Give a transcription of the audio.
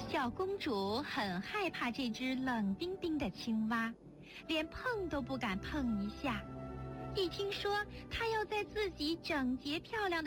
小公主很害怕这只冷冰冰的青蛙，连碰都不敢碰一下。一听说它要在自己整洁漂亮的